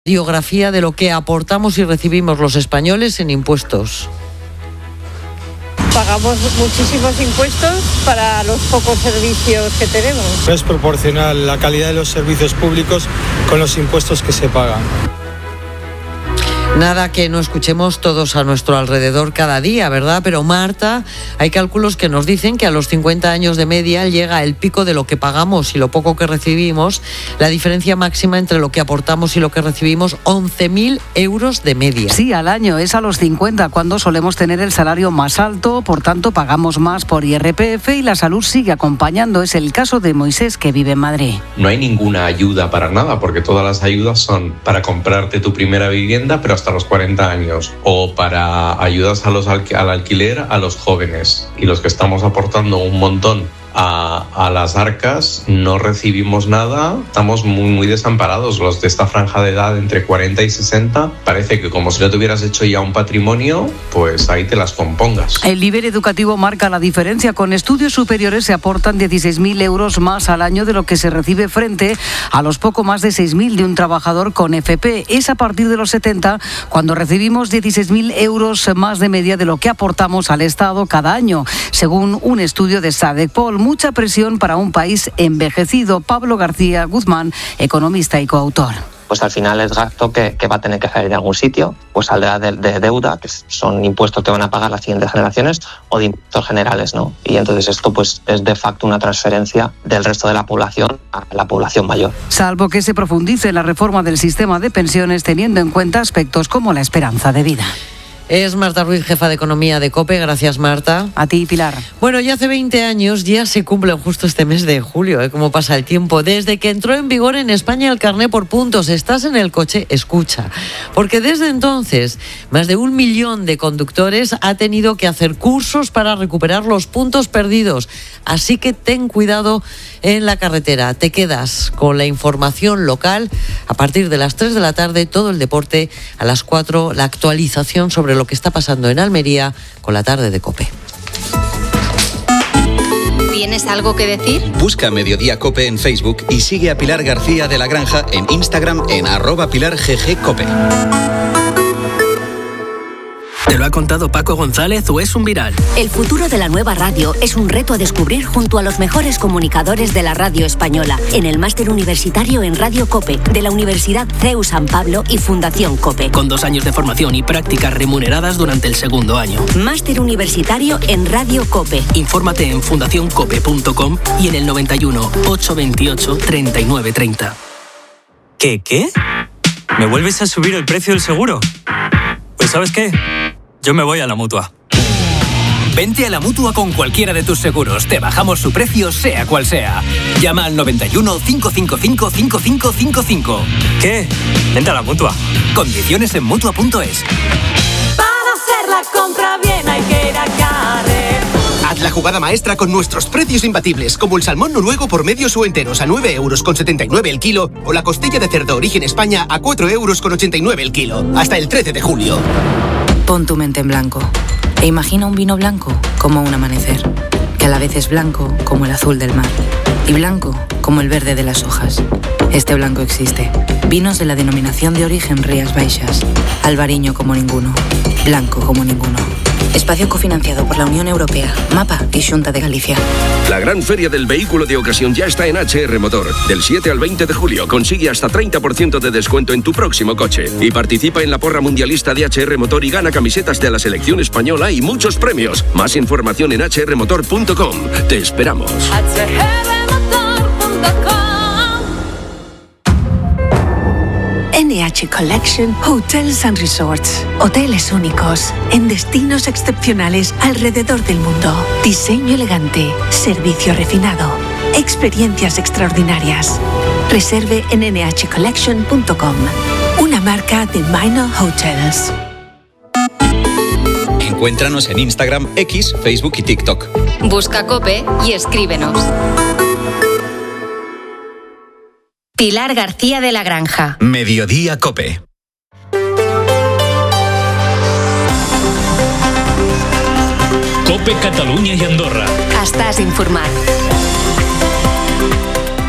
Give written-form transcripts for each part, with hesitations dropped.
radiografía de lo que aportamos y recibimos los españoles en impuestos. Pagamos muchísimos impuestos para los pocos servicios que tenemos. No es proporcional la calidad de los servicios públicos con los impuestos que se pagan. Nada que no escuchemos todos a nuestro alrededor cada día, ¿verdad? Pero Marta, hay cálculos que nos dicen que a los 50 años de media llega el pico de lo que pagamos y lo poco que recibimos. La diferencia máxima entre lo que aportamos y lo que recibimos, 11.000 euros de media. Sí, al año es a los 50 cuando solemos tener el salario más alto, por tanto pagamos más por IRPF y la salud sigue acompañando. Es el caso de Moisés, que vive en Madrid. No hay ninguna ayuda para nada, porque todas las ayudas son para comprarte tu primera vivienda, pero hasta los 40 años, o para ayudas al alquiler a los jóvenes, y los que estamos aportando un montón a las arcas no recibimos nada, estamos muy desamparados. Los de esta franja de edad entre 40 y 60 parece que como si no te hubieras hecho ya un patrimonio, pues ahí te las compongas. El nivel educativo marca la diferencia. Con estudios superiores se aportan 16.000 euros más al año de lo que se recibe frente a los poco más de 6.000 de un trabajador con FP. Es a partir de los 70 cuando recibimos 16.000 euros más de media de lo que aportamos al Estado cada año, según un estudio de SADEPOL. Mucha presión para un país envejecido. Pablo García Guzmán, economista y coautor. Pues al final es gasto que va a tener que salir de algún sitio, pues saldrá de deuda, que son impuestos que van a pagar las siguientes generaciones, o de impuestos generales, ¿no? Y entonces esto pues es de facto una transferencia del resto de la población a la población mayor. Salvo que se profundice en la reforma del sistema de pensiones teniendo en cuenta aspectos como la esperanza de vida. Es Marta Ruiz, jefa de Economía de COPE. Gracias, Marta. A ti, Pilar. Bueno, ya hace 20 años, ya se cumple justo este mes de julio, cómo pasa el tiempo. Desde que entró en vigor en España el carné por puntos. Estás en el coche, escucha. Porque desde entonces, más de 1 millón de conductores ha tenido que hacer cursos para recuperar los puntos perdidos. Así que ten cuidado en la carretera. Te quedas con la información local. A partir de las 3 de la tarde, todo el deporte. A las 4, la actualización sobre lo que está pasando en Almería con la tarde de COPE. ¿Tienes algo que decir? Busca Mediodía COPE en Facebook y sigue a Pilar García de la Granja en Instagram en @PilarGGCope. ¿Te lo ha contado Paco González o es un viral? El futuro de la nueva radio es un reto a descubrir junto a los mejores comunicadores de la radio española en el Máster Universitario en Radio COPE de la Universidad CEU San Pablo y Fundación COPE. Con 2 años de formación y prácticas remuneradas durante el segundo año. Máster Universitario en Radio COPE. Infórmate en fundacioncope.com y en el 91 828 3930. ¿Qué? ¿Me vuelves a subir el precio del seguro? Pues ¿sabes qué? Yo me voy a la Mutua. Vente a la Mutua con cualquiera de tus seguros. Te bajamos su precio, sea cual sea. Llama al 91 555 5555. ¿Qué? Vente a la Mutua. Condiciones en Mutua.es. Para hacer la compra bien hay que ir a Carrefour. Haz la jugada maestra con nuestros precios imbatibles, como el salmón noruego por medios o enteros a 9,79 € el kilo, o la costilla de cerdo origen España a 4,89 € el kilo. Hasta el 13 de julio. Pon tu mente en blanco e imagina un vino blanco como un amanecer, que a la vez es blanco como el azul del mar y blanco como el verde de las hojas. Este blanco existe. Vinos de la denominación de origen Rías Baixas. Albariño como ninguno. Blanco como ninguno. Espacio cofinanciado por la Unión Europea, MAPA y Xunta de Galicia. La gran feria del vehículo de ocasión ya está en HR Motor. Del 7 al 20 de julio consigue hasta 30% de descuento en tu próximo coche. Y participa en la porra mundialista de HR Motor y gana camisetas de la selección española y muchos premios. Más información en hrmotor.com. Te esperamos. NH Collection Hotels and Resorts. Hoteles únicos, en destinos excepcionales alrededor del mundo. Diseño elegante, servicio refinado, experiencias extraordinarias. Reserve en nhcollection.com. Una marca de Minor Hotels. Encuéntranos en Instagram, X, Facebook y TikTok. Busca COPE y escríbenos. Pilar García de la Granja. Mediodía COPE. COPE Catalunya i Andorra. Estàs informat.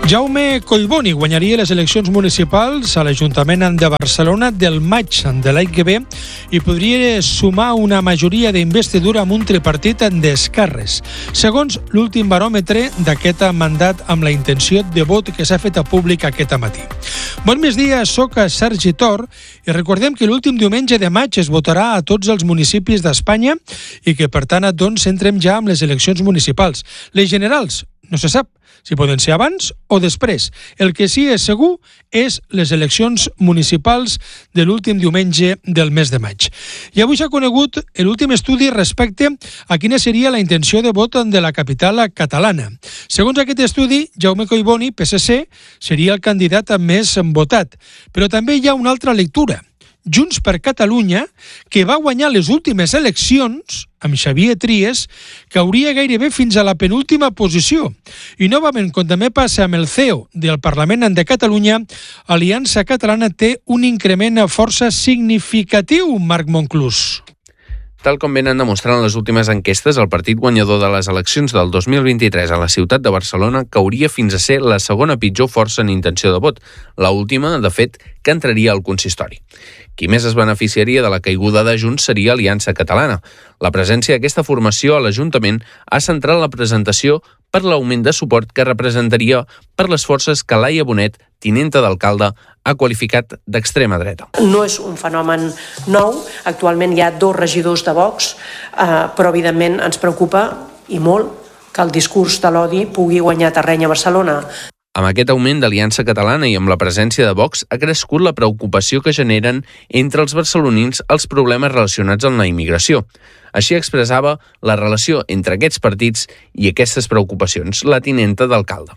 Jaume Collboni guanyaria les eleccions municipals a l'Ajuntament de Barcelona del maig de l'any que ve i podria sumar una majoria d'investidura amb un tripartit d'esquerres, segons l'últim baròmetre d'aquest mandat amb la intenció de vot que s'ha fet públic aquest matí. Bon migdia, soc Sergi Tor i recordem que l'últim diumenge de maig es votarà a tots els municipis d'Espanya i que per tant doncs entrem ja amb les eleccions municipals. Les generals no se sap si poden ser abans o després. El que sí és segur és les eleccions municipals de l'últim diumenge del mes de maig. I avui s'ha conegut l'últim estudi respecte a quina seria la intenció de vot de la capital catalana. Segons aquest estudi, Jaume Collboni, PSC, seria el candidat més votat. Però també hi ha una altra lectura. Junts per Catalunya, que va guanyar les últimes eleccions amb Xavier Trias, cauria gairebé fins a la penúltima posició. I novament, com també passa amb el CEO del Parlament de Catalunya, Aliança Catalana té un increment força significatiu, Marc Monclús. Tal com venen demostrant les últimes enquestes, el partit guanyador de les eleccions del 2023 a la ciutat de Barcelona cauria fins a ser la segona pitjor força en intenció de vot, la última, de fet, que entraria al consistori. Qui més es beneficiaria de la caiguda de Junts seria Aliança Catalana. La presència d'aquesta formació a l'Ajuntament ha centrat la presentació per l'augment de suport que representaria per les forces que Laia Bonet, tinenta d'alcalde, ha qualificat d'extrema dreta. No és un fenomen nou. Actualment hi ha 2 regidors de Vox, però evidentment ens preocupa i molt que el discurs de l'odi pugui guanyar terreny a Barcelona. Amb aquest augment d'Aliança Catalana i amb la presència de Vox ha crescut la preocupació que generen entre els barcelonins els problemes relacionats amb la immigració. Així expressava la relació entre aquests partits i aquestes preocupacions, la tinenta d'alcalde.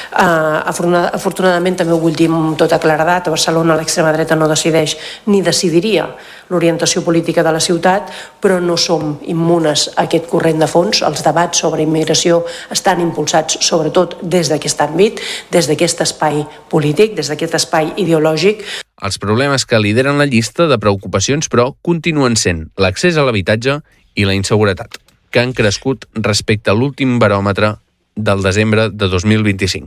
Afortunadament, també ho vull dir amb tota claredat, a Barcelona l'extrema dreta no decideix ni decidiria l'orientació política de la ciutat, però no som immunes a aquest corrent de fons. Els debats sobre immigració estan impulsats sobretot des d'aquest àmbit, des d'aquest espai polític, des d'aquest espai ideològic. Els problemes que lideren la llista de preocupacions, però, continuen sent l'accés a l'habitatge i la inseguretat, que han crescut respecte a l'últim baròmetre del desembre de 2025.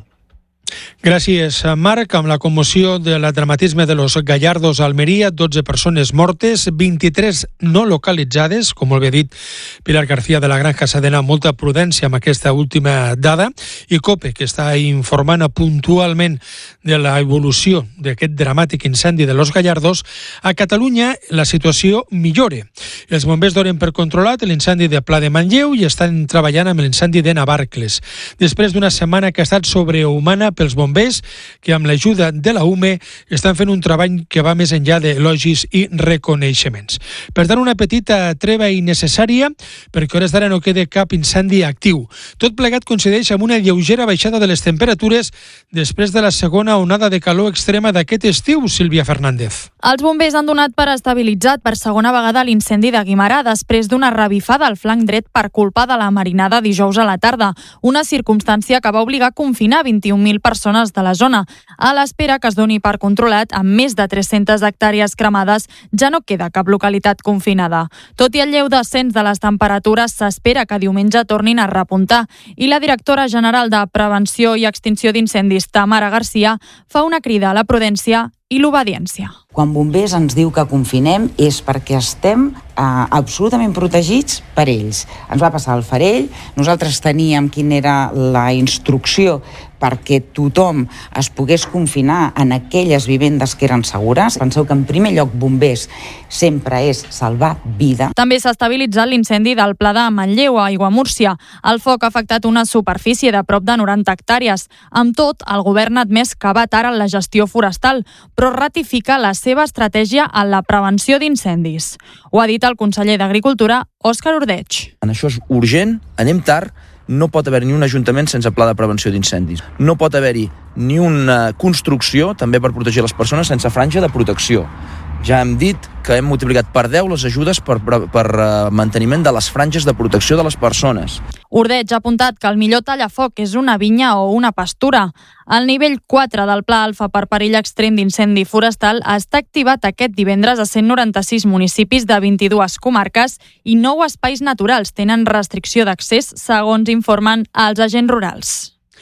Gràcies, Marc. Amb la commoció del dramatisme de los Gallardos a Almeria, 12 persones mortes, 23 no localitzades, com molt bé dit Pilar García de la Granja, s'ha d'anar amb molta prudència amb aquesta última dada, i COPE, que està informant puntualment de la evolució d'aquest dramàtic incendi de los Gallardos. A Catalunya la situació millora. Els bombers donen per controlat l'incendi de Pla de Manlleu i estan treballant amb l'incendi de Navarcles. Després d'una setmana que ha estat sobrehumana pels bombers, que amb l'ajuda de la UME estan fent un treball que va més enllà d'elogis i reconeixements. Per tant, una petita treva innecessària, perquè a hores d'ara no queda cap incendi actiu. Tot plegat coincideix amb una lleugera baixada de les temperatures després de la segona onada de calor extrema d'aquest estiu, Sílvia Fernández. Els bombers han donat per estabilitzat per segona vegada l'incendi de Guimerà després d'una revifada al flanc dret per culpa de la marinada dijous a la tarda, una circumstància que va obligar a confinar 21.000 persones de la zona. A l'espera que es doni per controlat, amb més de 300 hectàrees cremades, ja no queda cap localitat confinada. Tot i el lleu descens de les temperatures, s'espera que diumenge tornin a repuntar i la directora general de Prevenció i Extinció d'Incendis, Tamara Garcia, fa una crida a la prudència i l'obediència. Quan Bombers ens diu que confinem és perquè estem absolutament protegits per ells. Ens va passar al Farell, nosaltres teníem quina era la instrucció perquè tothom es pogués confinar en aquelles vivendes que eren segures. Penseu que en primer lloc Bombers sempre és salvar vida. També s'ha estabilitzat l'incendi del Pla de Manlleu a Aiguamúrcia. El foc ha afectat una superfície de prop de 90 hectàrees. Amb tot, el govern ha admès que va tard en la gestió forestal, però ratifica la seva estratègia en la prevenció d'incendis. Ho ha dit el conseller d'Agricultura, Òscar Ordeig. En això és urgent, anem tard, no pot haver ni un ajuntament sense pla de prevenció d'incendis. No pot haver-hi ni una construcció, també per protegir les persones, sense franja de protecció. Ja hem dit que hem multiplicat per 10 les ajudes per manteniment de les franges de protecció de les persones. Ordeig ha apuntat que el millor tallafoc és una vinya o una pastura. El nivell 4 del Pla Alfa per perill extrem d'incendi forestal està activat aquest divendres a 196 municipis de 22 comarques i 9 espais naturals tenen restricció d'accés, segons informen els agents rurals.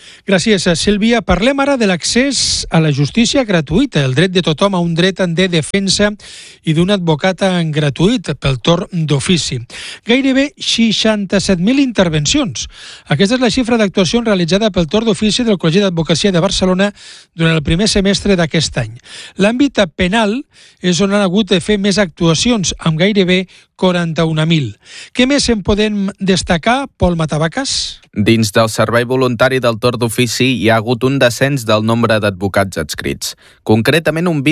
Gràcies, Sílvia. Parlem ara de l'accés a la justícia gratuïta, el dret de tothom a un dret de defensa i d'un advocat gratuït pel torn d'ofici. Gairebé 67.000 intervencions. Aquesta és la xifra d'actuacions realitzada pel torn d'ofici del Col·legi d'Advocacia de Barcelona durant el primer semestre d'aquest any. L'àmbit penal és on han hagut de fer més actuacions, amb gairebé 41.000. Què més en podem destacar, Pol Matavacas? Dins del servei voluntari del torn d'ofici hi ha hagut un descens del nombre d'advocats adscrits, concretament un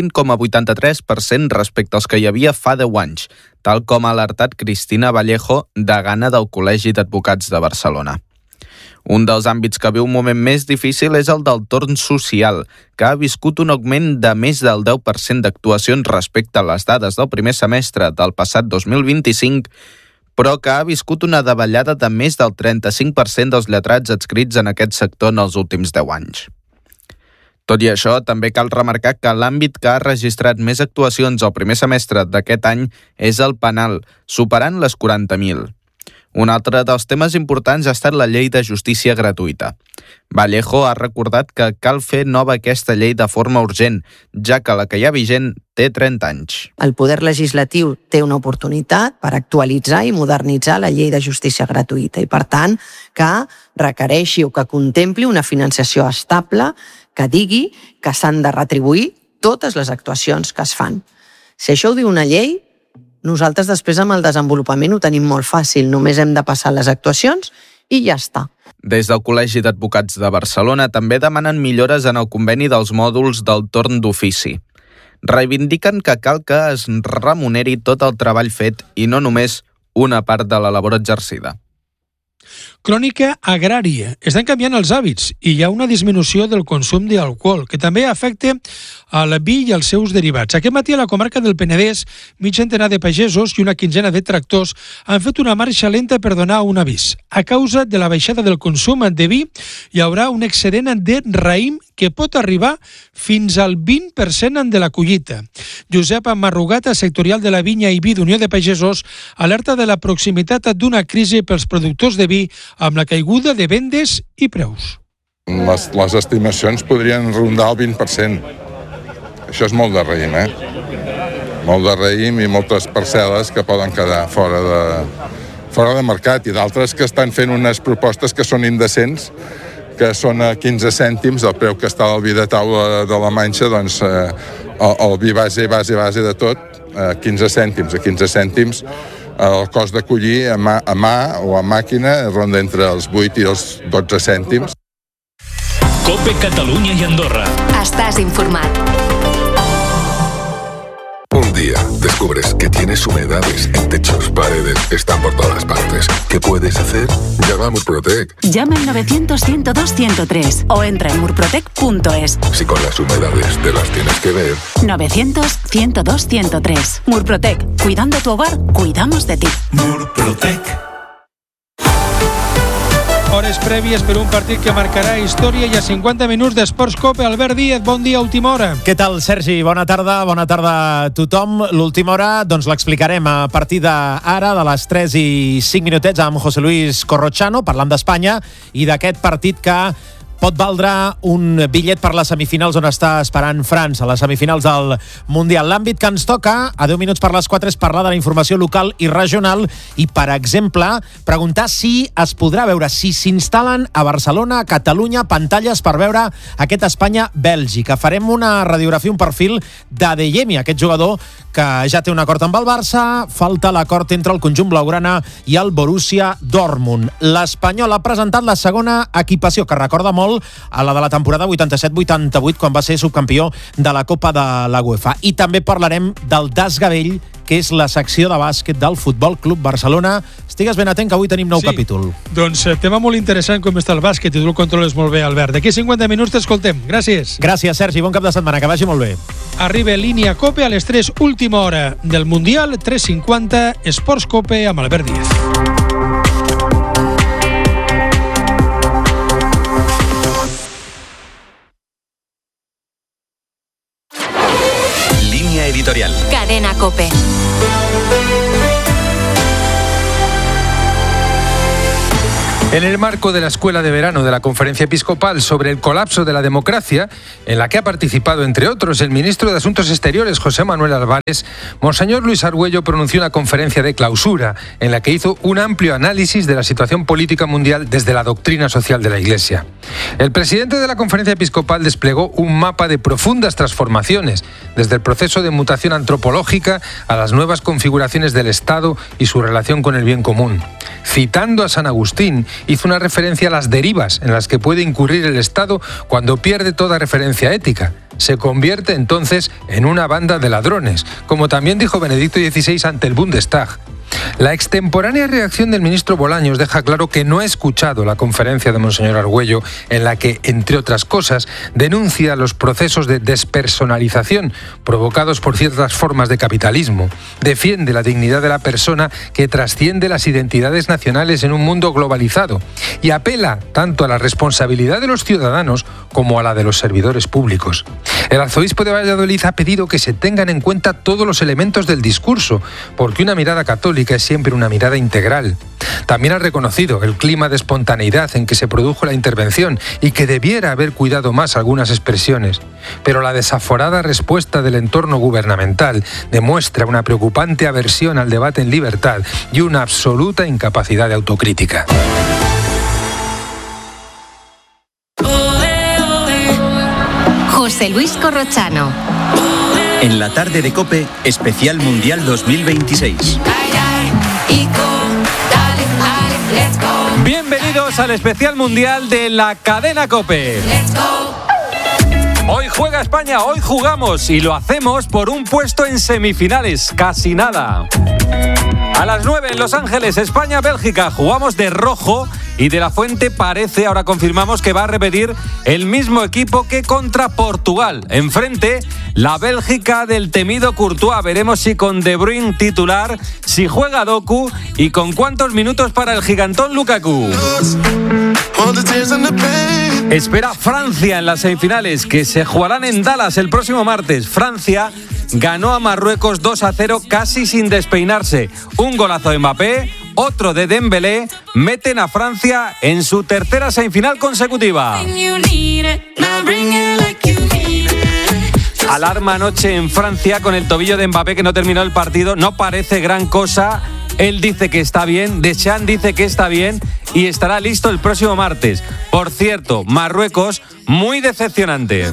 20,83% respecte als que hi havia fa 10 anys, tal com ha alertat Cristina Vallejo, degana del Col·legi d'Advocats de Barcelona. Un dels àmbits que viu un moment més difícil és el del torn social, que ha viscut un augment de més del 10% d'actuacions respecte a les dades del primer semestre del passat 2025, però que ha viscut una davallada de més del 35% dels lletrats adscrits en aquest sector en els últims 10 anys. Tot i això, també cal remarcar que l'àmbit que ha registrat més actuacions al primer semestre d'aquest any és el penal, superant les 40.000. Un altre dels temes importants ha estat la llei de justícia gratuïta. Vallejo ha recordat que cal fer nova aquesta llei de forma urgent, ja que la que hi ha vigent té 30 anys. El Poder Legislatiu té una oportunitat per actualitzar i modernitzar la llei de justícia gratuïta i, per tant, que requereixi o que contempli una financiació estable que digui que s'han de retribuir totes les actuacions que es fan. Si això ho diu una llei, nosaltres després amb el desenvolupament ho tenim molt fàcil, només hem de passar les actuacions i ja està. Des del Col·legi d'Advocats de Barcelona també demanen millores en el conveni dels mòduls del torn d'ofici. Reivindiquen que cal que es remuneri tot el treball fet i no només una part de la labor exercida. Crònica agrària. Estan canviant els hàbits i hi ha una disminució del consum d'alcohol, que també afecta al vi i els seus derivats. Aquest matí a la comarca del Penedès, mig centenar de pagesos i una quinzena de tractors han fet una marxa lenta per donar un avís. A causa de la baixada del consum de vi, hi haurà un excedent de raïm que pot arribar fins al 20% de la collita. Josep Marrugata, sectorial de la vinya i vi d'Unió de Pagesos, alerta de la proximitat d'una crisi pels productors de vi amb la caiguda de vendes i preus. Les estimacions podrien rondar el 20%. Això és molt de raïm, Molt de raïm i moltes parcel·les que poden quedar fora de mercat i d'altres que estan fent unes propostes que són indecents, que són a 15 cèntims del preu que està el vi de taula de la Manxa, doncs el vi base de tot, a 15 cèntims. A 15 cèntims el cost de collir a mà o a màquina ronda entre els 8 i els 12 cèntims. COPE Catalunya i Andorra. Estàs informat. Un día descubres que tienes humedades en techos, paredes, están por todas partes. ¿Qué puedes hacer? Llama a Murprotec. Llama al 900-102-103 o entra en murprotec.es. Si con las humedades te las tienes que ver. 900-102-103. Murprotec. Cuidando tu hogar, cuidamos de ti. Murprotec. Hores prèvies per un partit que marcarà història i a 50 minuts d'Esports Cope. Albert Díez, bon dia, última hora. Què tal, Sergi? Bona tarda a tothom. L'última hora doncs l'explicarem a partir d'ara, de les 3 i 5 minutets, amb José Luis Corrochano, parlant d'Espanya i d'aquest partit que pot valdre un bitllet per les semifinals on està esperant França, les semifinals del Mundial. L'àmbit que ens toca, a 10 minuts per les 4, és parlar de la informació local i regional i, per exemple, preguntar si es podrà veure, si s'instal·len a Barcelona, a Catalunya, pantalles per veure aquest Espanya-Bèlgica. Farem una radiografia, un perfil d'Adeyemi, aquest jugador que ja té un acord amb el Barça, falta l'acord entre el conjunt blaugrana i el Borussia Dortmund. L'Espanyol ha presentat la segona equipació, que recorda molt a la de la temporada 87-88, quan va ser subcampió de la Copa de la UEFA. I també parlarem del Desgavell, que és la secció de bàsquet del Futbol Club Barcelona. Estigues ben atent, que avui tenim nou capítol. Doncs tema molt interessant com està el bàsquet, i tu el controles molt bé, Albert. D'aquí 50 minuts t'escoltem. Gràcies. Gràcies, Sergi. Bon cap de setmana, que vagi molt bé. Arriba línia Cope a les 3, última hora del Mundial, 3:50, Esports Cope amb Albert Díez. Editorial. Cadena COPE. En el marco de la Escuela de Verano de la Conferencia Episcopal sobre el colapso de la democracia, en la que ha participado, entre otros, el ministro de Asuntos Exteriores, José Manuel Álvarez, Monseñor Luis Argüello pronunció una conferencia de clausura en la que hizo un amplio análisis de la situación política mundial desde la doctrina social de la Iglesia. El presidente de la Conferencia Episcopal desplegó un mapa de profundas transformaciones, desde el proceso de mutación antropológica a las nuevas configuraciones del Estado y su relación con el bien común. Citando a San Agustín, hizo una referencia a las derivas en las que puede incurrir el Estado cuando pierde toda referencia ética. Se convierte entonces en una banda de ladrones, como también dijo Benedicto XVI ante el Bundestag. La extemporánea reacción del ministro Bolaños deja claro que no ha escuchado la conferencia de Monseñor Argüello, en la que, entre otras cosas, denuncia los procesos de despersonalización provocados por ciertas formas de capitalismo, defiende la dignidad de la persona que trasciende las identidades nacionales en un mundo globalizado y apela tanto a la responsabilidad de los ciudadanos como a la de los servidores públicos. El arzobispo de Valladolid ha pedido que se tengan en cuenta todos los elementos del discurso, porque una mirada católica es siempre una mirada integral. También ha reconocido el clima de espontaneidad en que se produjo la intervención y que debiera haber cuidado más algunas expresiones. Pero la desaforada respuesta del entorno gubernamental demuestra una preocupante aversión al debate en libertad y una absoluta incapacidad de autocrítica. José Luis Corrochano. En la tarde de COPE, especial Mundial 2026. Bienvenidos al especial mundial de la cadena COPE. Hoy juega España, hoy jugamos y lo hacemos por un puesto en semifinales, casi nada. A las 9 en Los Ángeles, España-Bélgica, jugamos de rojo y De La Fuente parece, ahora confirmamos, que va a repetir el mismo equipo que contra Portugal. Enfrente, la Bélgica del temido Courtois. Veremos si con De Bruyne titular, si juega Doku y con cuántos minutos para el gigantón Lukaku. Espera Francia en las semifinales, que se jugarán en Dallas el próximo martes. Francia ganó a Marruecos 2-0 casi sin despeinarse. Un golazo de Mbappé, otro de Dembélé, meten a Francia en su tercera semifinal consecutiva. Alarma anoche en Francia con el tobillo de Mbappé, que no terminó el partido. No parece gran cosa. Él dice que está bien, Deschamps dice que está bien y estará listo el próximo martes. Por cierto, Marruecos, muy decepcionante.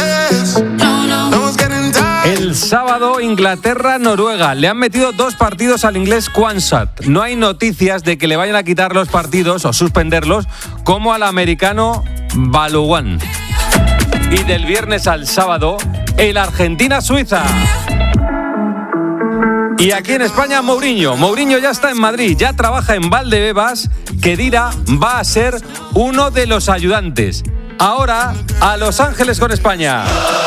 El sábado, Inglaterra-Noruega. Le han metido 2 partidos al inglés Kwanzaa. No hay noticias de que le vayan a quitar los partidos o suspenderlos, como al americano Balogun. Y del viernes al sábado, el Argentina-Suiza. Y aquí en España, Mourinho. Mourinho ya está en Madrid, ya trabaja en Valdebebas. Khedira va a ser uno de los ayudantes. Ahora, a Los Ángeles con España.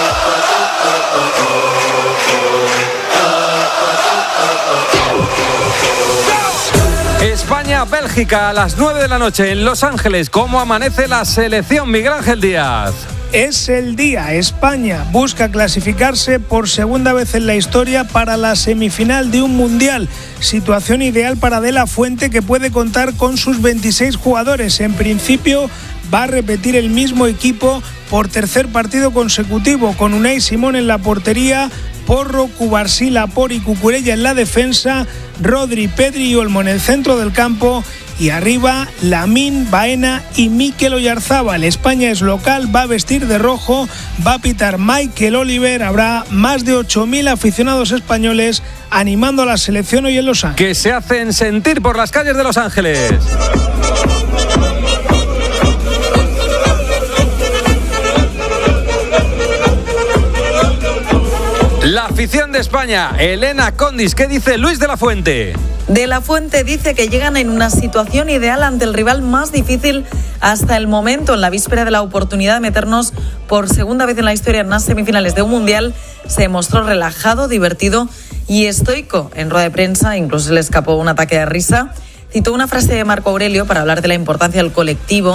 España-Bélgica a las 9 de la noche en Los Ángeles. ¿Cómo amanece la selección, Miguel Ángel Díaz? Es el día. España busca clasificarse por segunda vez en la historia para la semifinal de un mundial. Situación ideal para De La Fuente, que puede contar con sus 26 jugadores. En principio va a repetir el mismo equipo por tercer partido consecutivo, con Unai Simón en la portería, Porro, Cubarsí, Laporte y Cucurella en la defensa, Rodri, Pedri y Olmo en el centro del campo. Y arriba, Lamine, Baena y Mikel Oyarzábal. España es local, va a vestir de rojo, va a pitar Michael Oliver. Habrá más de 8.000 aficionados españoles animando a la selección hoy en Los Ángeles. Que se hacen sentir por las calles de Los Ángeles. La afición de España, Elena Condis, ¿qué dice Luis de la Fuente? De la Fuente dice que llegan en una situación ideal ante el rival más difícil hasta el momento. En la víspera de la oportunidad de meternos por segunda vez en la historia en las semifinales de un mundial, se mostró relajado, divertido y estoico. En rueda de prensa incluso se le escapó un ataque de risa. Citó una frase de Marco Aurelio para hablar de la importancia del colectivo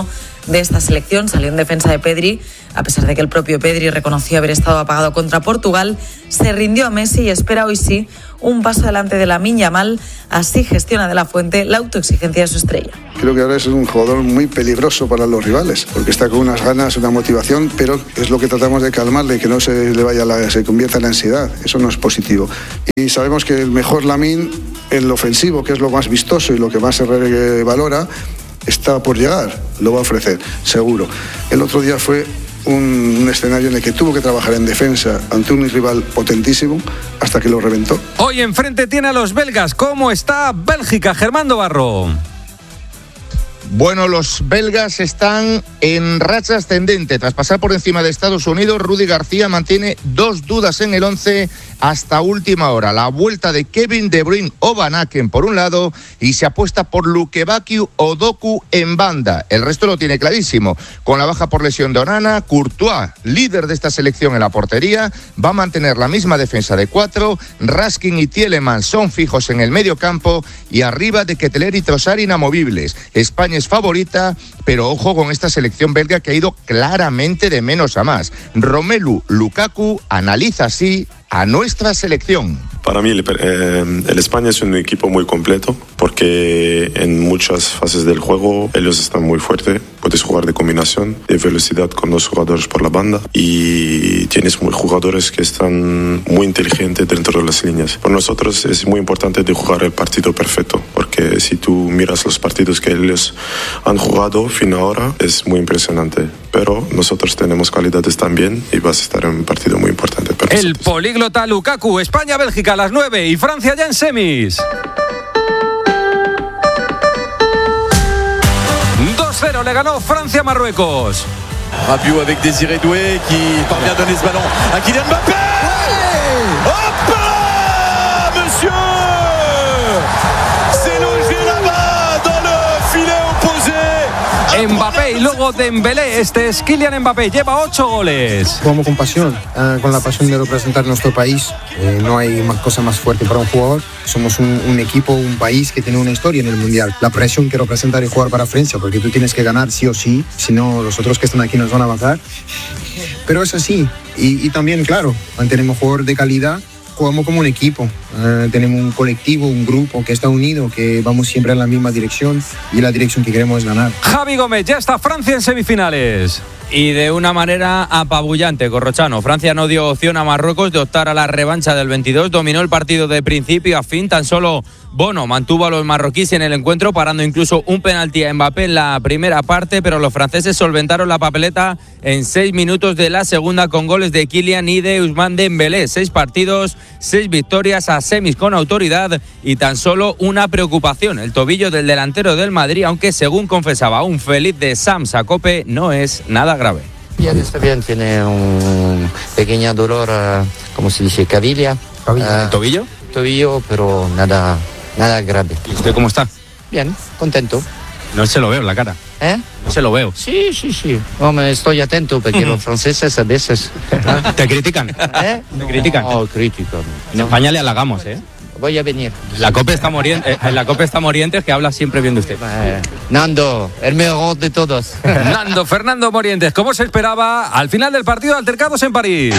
de esta selección. Salió en defensa de Pedri, a pesar de que el propio Pedri reconoció haber estado apagado contra Portugal. Se rindió a Messi y espera hoy sí un paso adelante de Lamine Yamal. Así gestiona De La Fuente la autoexigencia de su estrella. Creo que ahora es un jugador muy peligroso para los rivales, porque está con unas ganas, una motivación, pero es lo que tratamos de calmarle, que no se le vaya se convierta en la ansiedad. Eso no es positivo. Y sabemos que el mejor Lamine, en lo ofensivo, que es lo más vistoso y lo que más se valora, está por llegar, lo va a ofrecer, seguro. El otro día fue un escenario en el que tuvo que trabajar en defensa ante un rival potentísimo hasta que lo reventó. Hoy enfrente tiene a los belgas. ¿Cómo está Bélgica, Germán Barro? Bueno, los belgas están en racha ascendente. Tras pasar por encima de Estados Unidos, Rudi García mantiene 2 dudas en el 11 hasta última hora. La vuelta de Kevin De Bruyne o Van Aken por un lado y se apuesta por Lukebakio o Doku en banda. El resto lo tiene clarísimo. Con la baja por lesión de Onana, Courtois, líder de esta selección en la portería, va a mantener la misma defensa de 4. Raskin y Tielemans son fijos en el medio campo y arriba de Ketelaere y Trossard inamovibles. España es favorita, pero ojo con esta selección belga que ha ido claramente de menos a más. Romelu Lukaku analiza así a nuestra selección. Para mí el España es un equipo muy completo porque en muchas fases del juego ellos están muy fuertes. Puedes jugar de combinación, de velocidad con 2 jugadores por la banda y tienes jugadores que están muy inteligentes dentro de las líneas. Para nosotros es muy importante de jugar el partido perfecto porque si tú miras los partidos que ellos han jugado fin ahora es muy impresionante. Pero nosotros tenemos calidades también y vas a estar en un partido muy importante para el nosotros. Políglota Lukaku, España-Bélgica a las 9 y Francia ya en semis. 2-0 le ganó Francia a Marruecos. Rabiot avec Désiré Doué qui parvient à donner ce ballon à Kylian Mbappé. Hop là, monsieur! C'est logé là-bas dans le filet opposé. Mbappé y luego Dembélé. Este es Kylian Mbappé, lleva 8 goles. Jugamos con pasión, con la pasión de representar nuestro país. No hay cosa más fuerte para un jugador. Somos un equipo, un país que tiene una historia en el Mundial. La presión que representa el jugar para Francia, porque tú tienes que ganar sí o sí, si no los otros que están aquí nos van a bajar. Pero es así. Y también, claro, mantenemos jugadores de calidad. Jugamos como un equipo, tenemos un colectivo, un grupo que está unido, que vamos siempre en la misma dirección y la dirección que queremos es ganar. Javi Gómez, ya está Francia en semifinales. Y de una manera apabullante, Corrochano. Francia no dio opción a Marruecos de optar a la revancha del 22, dominó el partido de principio a fin, tan solo Bono mantuvo a los marroquíes en el encuentro, parando incluso un penalti a Mbappé en la primera parte, pero los franceses solventaron la papeleta en 6 minutos de la segunda con goles de Kylian y de Ousmane Dembélé. 6 partidos, 6 victorias a semis con autoridad y tan solo una preocupación, el tobillo del delantero del Madrid, aunque según confesaba un feliz de Sam Sacope, no es nada grave. Bien, está bien, tiene un pequeño dolor, como se dice, cavilla. ¿Tobillo? Tobillo, pero nada grave. ¿Y usted cómo está? Bien, contento. No se lo veo en la cara. ¿Eh? No se lo veo. Sí. Hombre, estoy atento porque los franceses a veces... ¿Te critican? ¿Eh? ¿Te critican? No, critican. En España le halagamos, ¿eh? Voy a venir. La Copa está Morientes, que habla siempre bien de usted. Nando, el mejor de todos. Nando Fernando Morientes, como se esperaba, al final del partido altercados en París.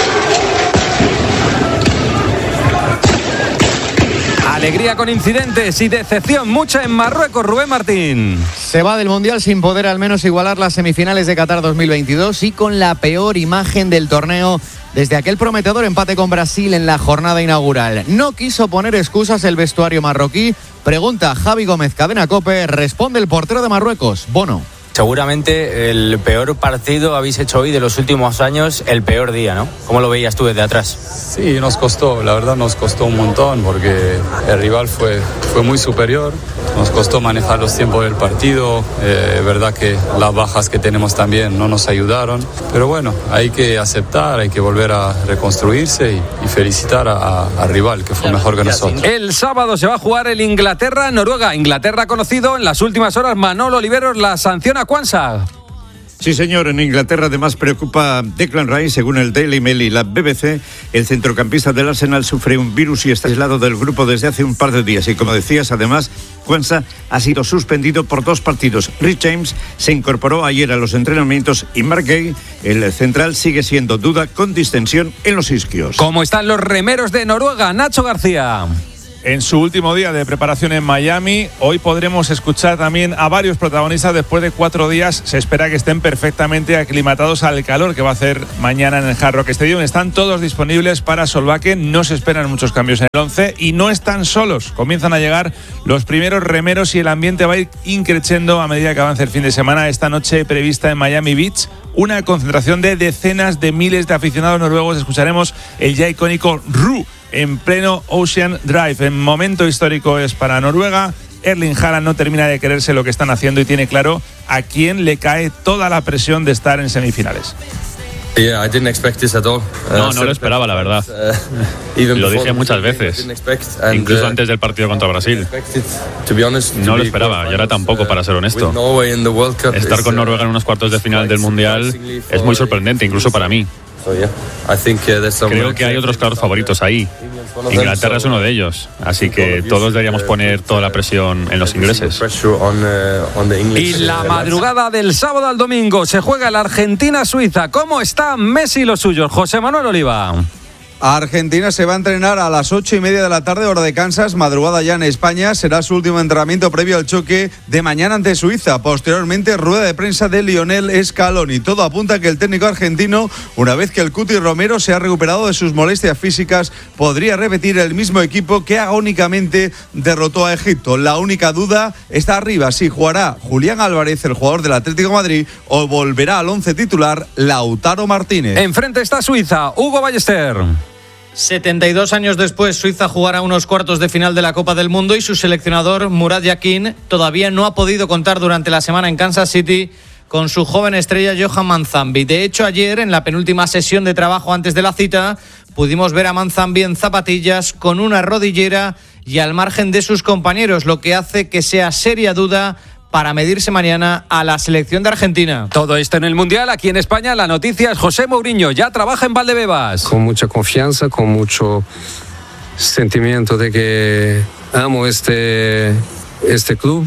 Alegría con incidentes y decepción mucha en Marruecos, Rubén Martín. Se va del Mundial sin poder al menos igualar las semifinales de Qatar 2022 y con la peor imagen del torneo desde aquel prometedor empate con Brasil en la jornada inaugural. No quiso poner excusas el vestuario marroquí. Pregunta Javi Gómez, Cadena COPE, responde el portero de Marruecos, Bono. Seguramente el peor partido habéis hecho hoy de los últimos años, el peor día, ¿no? ¿Cómo lo veías tú desde atrás? Sí, nos costó, la verdad nos costó un montón porque el rival fue muy superior, nos costó manejar los tiempos del partido, verdad que las bajas que tenemos también no nos ayudaron, pero bueno, hay que aceptar, hay que volver a reconstruirse y felicitar al rival que fue mejor que nosotros. El sábado se va a jugar el Inglaterra-Noruega. Inglaterra ha conocido en las últimas horas Manolo Oliveros la sanción a Quansah. Sí, señor. En Inglaterra además preocupa Declan Rice. Según el Daily Mail y la BBC, el centrocampista del Arsenal sufre un virus y está aislado del grupo desde hace un par de días. Y como decías, además, Quansah ha sido suspendido por 2 partidos. Rhys James se incorporó ayer a los entrenamientos y Mark Gay, el central, sigue siendo duda con distensión en los isquios. ¿Cómo están los remeros de Noruega? Nacho García. En su último día de preparación en Miami, hoy podremos escuchar también a varios protagonistas. Después de 4 días se espera que estén perfectamente aclimatados al calor que va a hacer mañana en el Hard Rock Stadium. Están todos disponibles para Solbakken, no se esperan muchos cambios en el 11 y no están solos. Comienzan a llegar los primeros remeros y el ambiente va a ir increciendo a medida que avance el fin de semana. Esta noche prevista en Miami Beach, una concentración de decenas de miles de aficionados noruegos. Escucharemos el ya icónico Ru en pleno Ocean Drive. En momento histórico es para Noruega. Erling Haaland no termina de creerse lo que están haciendo y tiene claro a quién le cae toda la presión de estar en semifinales. No lo esperaba, la verdad. Lo dije muchas veces, incluso antes del partido contra Brasil. No lo esperaba, y ahora tampoco, para ser honesto. Estar con Noruega en unos cuartos de final del Mundial es muy sorprendente, incluso para mí. Creo que hay otros claros favoritos ahí. Inglaterra es uno de ellos, así que todos deberíamos poner toda la presión en los ingleses. Y la madrugada del sábado al domingo se juega la Argentina-Suiza. ¿Cómo está Messi y los suyos? José Manuel Oliva. Argentina se va a entrenar a las 8:30 de la tarde, hora de Kansas, madrugada ya en España. Será su último entrenamiento previo al choque de mañana ante Suiza. Posteriormente, rueda de prensa de Lionel Scaloni. Todo apunta a que el técnico argentino, una vez que el Cuti Romero se ha recuperado de sus molestias físicas, podría repetir el mismo equipo que agónicamente derrotó a Egipto. La única duda está arriba, si jugará Julián Álvarez, el jugador del Atlético de Madrid, o volverá al 11 titular Lautaro Martínez. Enfrente está Suiza, Hugo Ballester. 72 años después, Suiza jugará unos cuartos de final de la Copa del Mundo y su seleccionador, Murat Yakin, todavía no ha podido contar durante la semana en Kansas City con su joven estrella Johan Manzambi. De hecho, ayer, en la penúltima sesión de trabajo antes de la cita, pudimos ver a Manzambi en zapatillas, con una rodillera y al margen de sus compañeros, lo que hace que sea seria duda para medirse mañana a la selección de Argentina. Todo esto en el Mundial. Aquí en España la noticia es José Mourinho, ya trabaja en Valdebebas. Con mucha confianza, con mucho sentimiento de que amo este club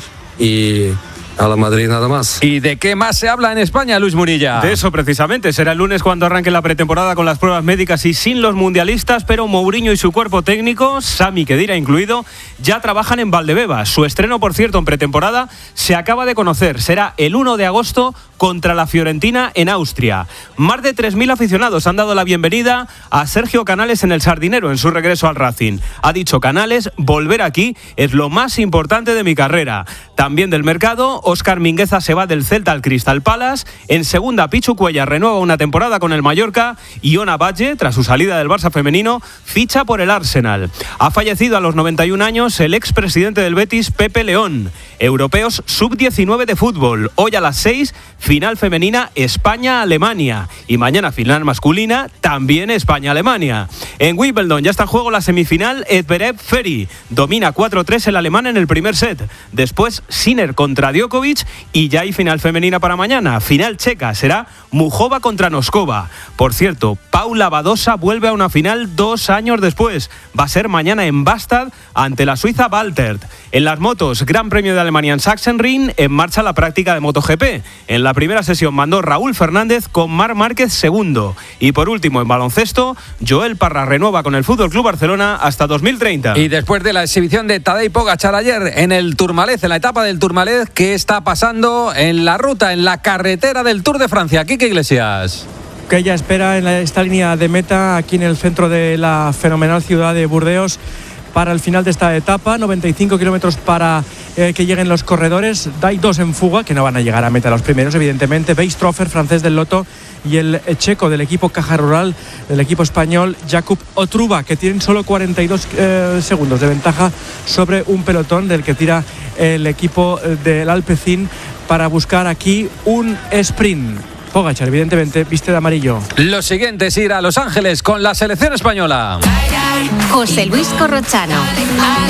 y a la Madrid nada más. ¿Y de qué más se habla en España, Luis Murilla? De eso precisamente, será el lunes cuando arranque la pretemporada con las pruebas médicas y sin los mundialistas, pero Mourinho y su cuerpo técnico, Sami Khedira incluido, ya trabajan en Valdebebas. Su estreno, por cierto, en pretemporada se acaba de conocer, será el 1 de agosto contra la Fiorentina en Austria. Más de 3.000 aficionados han dado la bienvenida a Sergio Canales en el Sardinero en su regreso al Racing. Ha dicho Canales, volver aquí es lo más importante de mi carrera. También del mercado, Óscar Mingueza se va del Celta al Crystal Palace. En segunda, Pichu Cuellar renueva una temporada con el Mallorca y Ona Batlle, tras su salida del Barça femenino, ficha por el Arsenal. Ha fallecido a los 91 años el expresidente del Betis, Pepe León. Europeos sub-19 de fútbol. Hoy a las 6, final femenina España-Alemania. Y mañana final masculina, también España-Alemania. En Wimbledon ya está en juego la semifinal Zverev-Ferry. Domina 4-3 el alemán en el primer set. Después Sinner contra Djokovic y ya hay final femenina para mañana. Final checa será Mujova contra Noskova. Por cierto, Paula Badosa vuelve a una final 2 años después. Va a ser mañana en Bastad ante la suiza Waltert. En las motos, Gran Premio de Alemania en Sachsenring, en marcha la práctica de MotoGP. En la primera sesión mandó Raúl Fernández con Marc Márquez segundo. Y por último, en baloncesto, Joel Parra renueva con el FC Barcelona hasta 2030. Y después de la exhibición de Tadej Pogačar ayer en el Tourmalet, en la etapa del Tourmalet, ¿qué está pasando en la ruta, en la carretera del Tour de Francia? Quique Iglesias. Que ella espera en esta línea de meta, aquí en el centro de la fenomenal ciudad de Burdeos, para el final de esta etapa. 95 kilómetros para que lleguen los corredores. Hay 2 en fuga que no van a llegar a meta, los primeros evidentemente. Weistrofer, francés del Lotto, y el checo del equipo Caja Rural, del equipo español Jakub Otruba, que tienen solo 42 segundos de ventaja sobre un pelotón del que tira el equipo del Alpecin para buscar aquí un sprint. Pogačar, evidentemente, viste de amarillo. Lo siguiente es ir a Los Ángeles con la selección española. José Luis Corrochano.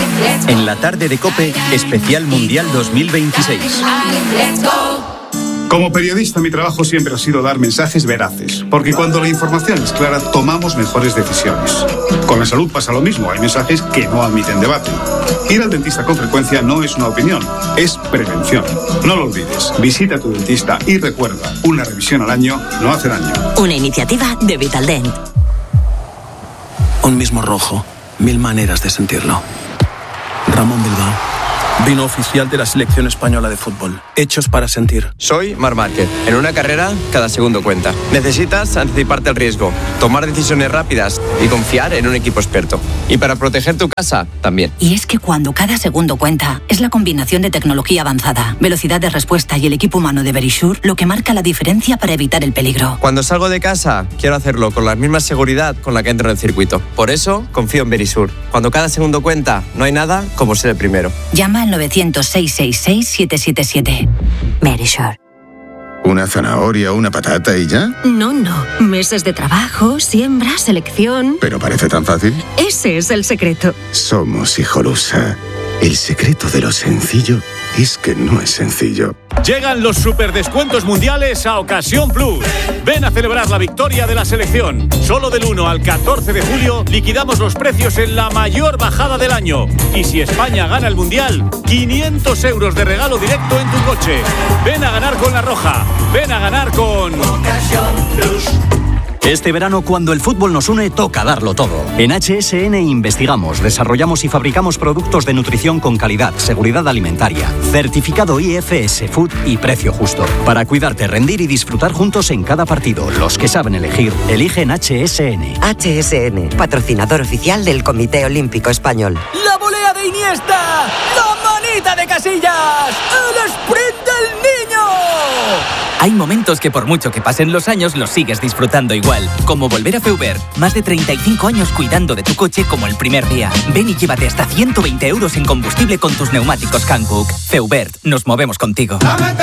En la tarde de COPE, especial Mundial 2026. Como periodista, mi trabajo siempre ha sido dar mensajes veraces, porque cuando la información es clara, tomamos mejores decisiones. Con la salud pasa lo mismo, hay mensajes que no admiten debate. Ir al dentista con frecuencia no es una opinión, es prevención. No lo olvides, visita a tu dentista y recuerda, una revisión al año no hace daño. Una iniciativa de Vitaldent. Un mismo rojo, 1000 maneras de sentirlo. Ramón Bilbao. Vino oficial de la selección española de fútbol. Hechos para sentir. Soy Marc Márquez. En una carrera, cada segundo cuenta. Necesitas anticiparte al riesgo, tomar decisiones rápidas y confiar en un equipo experto. Y para proteger tu casa, también. Y es que cuando cada segundo cuenta, es la combinación de tecnología avanzada, velocidad de respuesta y el equipo humano de Verisure lo que marca la diferencia para evitar el peligro. Cuando salgo de casa, quiero hacerlo con la misma seguridad con la que entro en el circuito. Por eso, confío en Verisure. Cuando cada segundo cuenta, no hay nada como ser el primero. Llama al 900-666-777. Verisure. ¿Una zanahoria o una patata y ya? No. Meses de trabajo, siembra, selección. ¿Pero parece tan fácil? Ese es el secreto. Somos Hijolusa. El secreto de lo sencillo es que no es sencillo. Llegan los superdescuentos mundiales a Ocasión Plus. Ven a celebrar la victoria de la selección. Solo del 1 al 14 de julio liquidamos los precios en la mayor bajada del año. Y si España gana el mundial, 500 euros de regalo directo en tu coche. Ven a ganar con La Roja. Ven a ganar con Ocasión Plus. Este verano, cuando el fútbol nos une, toca darlo todo. En HSN investigamos, desarrollamos y fabricamos productos de nutrición con calidad, seguridad alimentaria, certificado IFS Food y precio justo. Para cuidarte, rendir y disfrutar juntos en cada partido. Los que saben elegir, eligen HSN. HSN, patrocinador oficial del Comité Olímpico Español. ¡La volea de Iniesta! ¡La manita de Casillas! ¡El sprint del niño! Hay momentos que por mucho que pasen los años los sigues disfrutando igual, como volver a Feubert. Más de 35 años cuidando de tu coche como el primer día. Ven y llévate hasta 120 euros en combustible con tus neumáticos Hankook. Feubert, nos movemos contigo.